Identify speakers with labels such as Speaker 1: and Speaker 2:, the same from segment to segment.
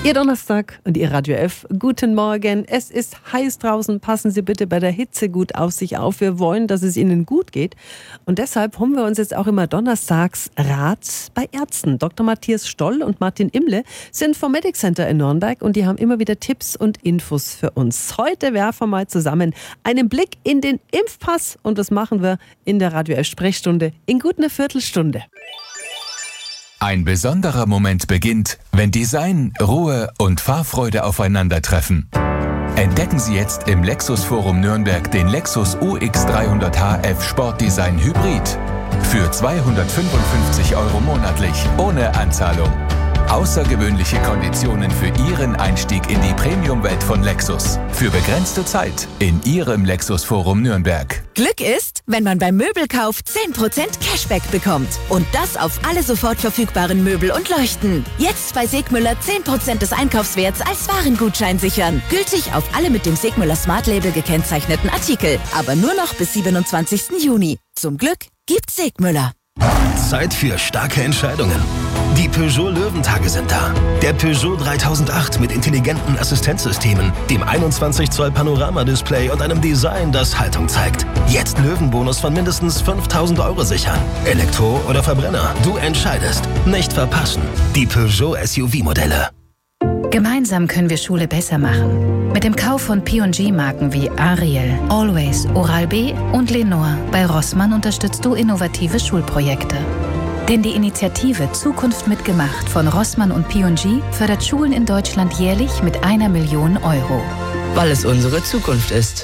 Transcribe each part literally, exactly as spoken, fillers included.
Speaker 1: Ihr Donnerstag und Ihr Radio F. Guten Morgen. Es ist heiß draußen. Passen Sie bitte bei der Hitze gut auf sich auf. Wir wollen, dass es Ihnen gut geht. Und deshalb holen wir uns jetzt auch immer donnerstags Rat bei Ärzten. Doktor Matthias Stoll und Martin Imle sind vom Medic Center in Nürnberg und die haben immer wieder Tipps und Infos für uns. Heute werfen wir mal zusammen einen Blick in den Impfpass und das machen wir in der Radio F Sprechstunde in gut einer Viertelstunde.
Speaker 2: Ein besonderer Moment beginnt, wenn Design, Ruhe und Fahrfreude aufeinandertreffen. Entdecken Sie jetzt im Lexus Forum Nürnberg den Lexus U X dreihundert H F Sportdesign Hybrid. Für zweihundertfünfundfünfzig Euro monatlich, ohne Anzahlung. Außergewöhnliche Konditionen für Ihren Einstieg in die Premium-Welt von Lexus. Für begrenzte Zeit in Ihrem Lexus Forum Nürnberg.
Speaker 3: Glück ist, wenn man beim Möbelkauf zehn Prozent Cashback bekommt. Und das auf alle sofort verfügbaren Möbel und Leuchten. Jetzt bei Segmüller zehn Prozent des Einkaufswerts als Warengutschein sichern. Gültig auf alle mit dem Segmüller Smart Label gekennzeichneten Artikel. Aber nur noch bis siebenundzwanzigsten Juni. Zum Glück gibt's Segmüller.
Speaker 4: Zeit für starke Entscheidungen. Die Peugeot Löwentage sind da. Der Peugeot dreitausendacht mit intelligenten Assistenzsystemen, dem einundzwanzig Zoll Panoramadisplay und einem Design, das Haltung zeigt. Jetzt Löwenbonus von mindestens fünftausend Euro sichern. Elektro oder Verbrenner, du entscheidest. Nicht verpassen. Die Peugeot S U V-Modelle.
Speaker 5: Gemeinsam können wir Schule besser machen. Mit dem Kauf von P und G-Marken wie Ariel, Always, Oral-B und Lenore bei Rossmann unterstützt du innovative Schulprojekte. Denn die Initiative Zukunft mitgemacht von Rossmann und P und G fördert Schulen in Deutschland jährlich mit einer Million Euro.
Speaker 6: Weil es unsere Zukunft ist.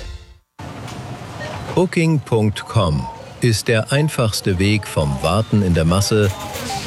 Speaker 7: Booking Punkt com ist der einfachste Weg vom Warten in der Masse